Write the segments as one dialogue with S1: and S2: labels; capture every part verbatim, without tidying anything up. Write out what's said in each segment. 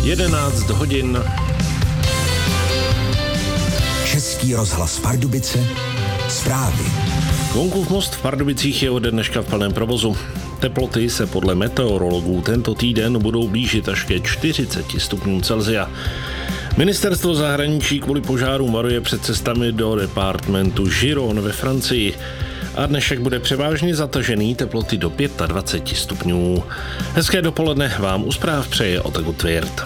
S1: jedenáct hodin.
S2: Český rozhlas Pardubice, zprávy.
S1: Vonkův most v Pardubicích je ode dneška v plném provozu. Teploty se podle meteorologů tento týden budou blížit až ke čtyřiceti stupňům Celsia. Ministerstvo zahraničí kvůli požárům varuje před cestami do departementu Giron ve Francii. A dnešek bude převážně zatažený, teploty do dvacet pět stupňů. Hezké dopoledne vám u zpráv přeje Otago Tvěrt.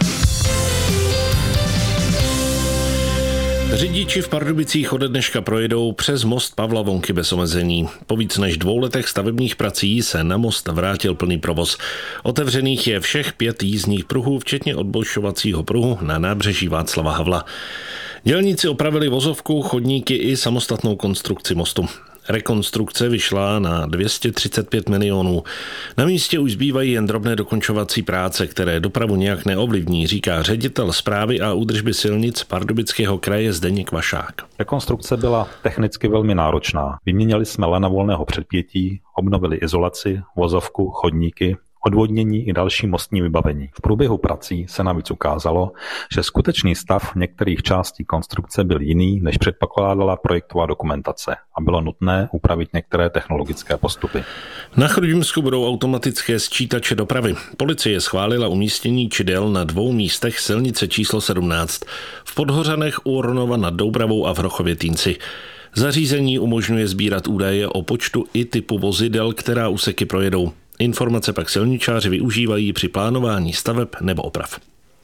S1: Řidiči v Pardubicích ode dneška projedou přes most Pavla Vonky bez omezení. Po víc než dvou letech stavebních prací se na most vrátil plný provoz. Otevřených je všech pět jízdních pruhů, včetně odbočovacího pruhu na nábřeží Václava Havla. Dělníci opravili vozovku, chodníky i samostatnou konstrukci mostu. Rekonstrukce vyšla na dvě stě třicet pět milionů. Na místě už zbývají jen drobné dokončovací práce, které dopravu nějak neovlivní, říká ředitel správy a údržby silnic Pardubického kraje Zdeněk Vašák.
S3: Rekonstrukce byla technicky velmi náročná. Vyměnili jsme lana volného předpětí, obnovili izolaci, vozovku, chodníky, odvodnění i další mostní vybavení. V průběhu prací se navíc ukázalo, že skutečný stav některých částí konstrukce byl jiný, než předpokládala projektová dokumentace a bylo nutné upravit některé technologické postupy.
S1: Na Chrudimsku budou automatické sčítače dopravy. Policie schválila umístění čidel na dvou místech silnice číslo sedmnáct v Podhořanech u Ornova nad Doubravou a v Hrochově-Týnci. Zařízení umožňuje sbírat údaje o počtu i typu vozidel, která úseky projedou. Informace pak silničáři využívají při plánování staveb nebo oprav.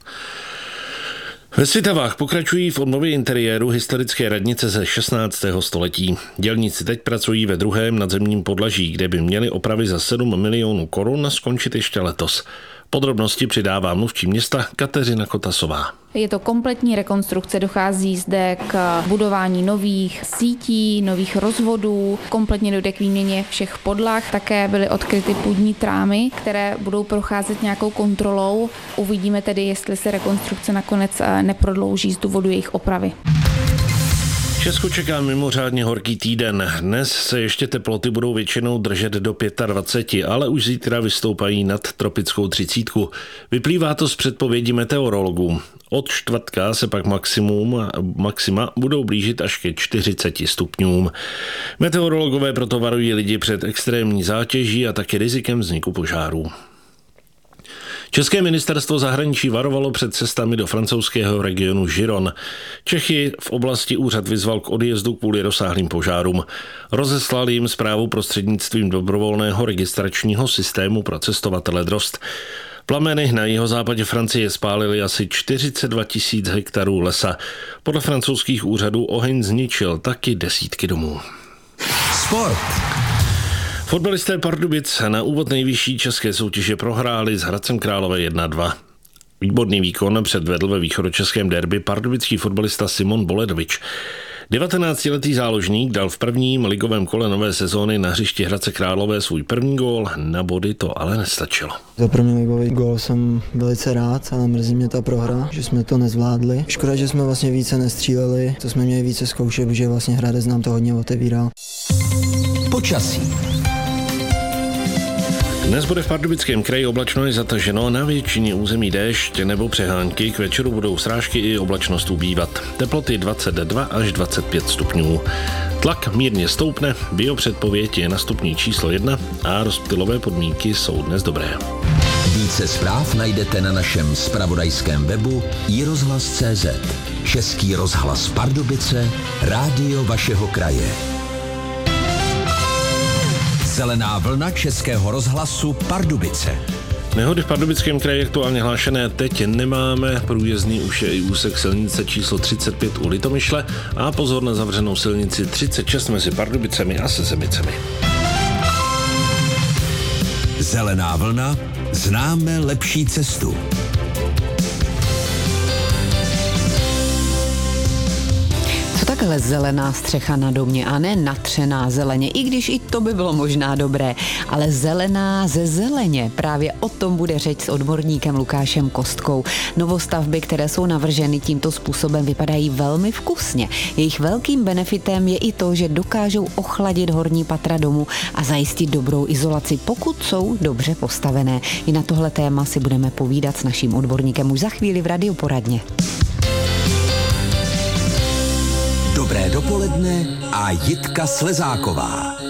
S1: Ve Svitavách pokračují v obnově interiéru historické radnice ze šestnáctého století. Dělníci teď pracují ve druhém nadzemním podlaží, kde by měli opravy za sedm milionů korun skončit ještě letos. Podrobnosti přidává mluvčí města Kateřina Kotasová.
S4: Je to kompletní rekonstrukce, dochází zde k budování nových sítí, nových rozvodů, kompletně dojde k výměně všech podlah, také byly odkryty půdní trámy, které budou procházet nějakou kontrolou. Uvidíme tedy, jestli se rekonstrukce nakonec neprodlouží z důvodu jejich opravy.
S1: Česko čeká mimořádně horký týden. Dnes se ještě teploty budou většinou držet do dvacet pět, ale už zítra vystoupají nad tropickou třicítku. Vyplývá to z předpovědi meteorologů. Od čtvrtka se pak maximum, maxima budou blížit až ke čtyřiceti stupňům. Meteorologové proto varují lidi před extrémní zátěží a taky rizikem vzniku požárů. České ministerstvo zahraničí varovalo před cestami do francouzského regionu Giron. Čechy v oblasti úřad vyzval k odjezdu kvůli rozsáhlým požárům. Rozeslal jim zprávu prostřednictvím dobrovolného registračního systému pro cestovatele Drost. Plameny na jihozápadě Francie spálily asi čtyřicet dva tisíc hektarů lesa. Podle francouzských úřadů oheň zničil taky desítky domů.
S2: Sport.
S1: Fotbalisté Pardubic na úvod nejvyšší české soutěže prohráli s Hradcem Králové jedna dva. Výborný výkon předvedl ve východočeském derby pardubický fotbalista Simon Boledovič. devatenáctiletý záložník dal v prvním ligovém kole nové sezóny na hřišti Hradce Králové svůj první gól, na body to ale nestačilo.
S5: Za první ligový gól jsem velice rád, ale mrzí mě ta prohra, že jsme to nezvládli. Škoda, že jsme vlastně více nestříleli, to jsme měli více zkoušet, protože vlastně Hradec nám to hodně otevíral.
S2: Počasí.
S1: Dnes bude v Pardubickém kraji oblačno i zataženo, na většině území déšť nebo přehánky, k večeru budou srážky i oblačnost ubývat. Teploty dvacet dva až dvacet pět stupňů. Tlak mírně stoupne, biopředpověď je na stupni číslo jedna a rozptylové podmínky jsou dnes dobré.
S2: Více zpráv najdete na našem zpravodajském webu i rozhlas tečka cé zet. Český rozhlas Pardubice, rádio vašeho kraje. Zelená vlna Českého rozhlasu Pardubice.
S1: Nehody v Pardubickém kraji aktuálně hlášené teď nemáme, průjezdný už je i úsek silnice číslo třicet pět u Litomyšle a pozor na zavřenou silnici třicet šest mezi Pardubicemi a Sezemicemi.
S2: Zelená vlna, známe lepší cestu.
S6: takhle zelená střecha na domě a ne natřená zeleně, i když i to by bylo možná dobré, ale zelená ze zeleně. Právě o tom bude řeč s odborníkem Lukášem Kostkou. Novostavby, které jsou navrženy tímto způsobem, vypadají velmi vkusně. Jejich velkým benefitem je i to, že dokážou ochladit horní patra domu a zajistit dobrou izolaci, pokud jsou dobře postavené. I na tohle téma si budeme povídat s naším odborníkem už za chvíli v Radioporadně.
S2: Dobré dopoledne a Jitka Slezáková.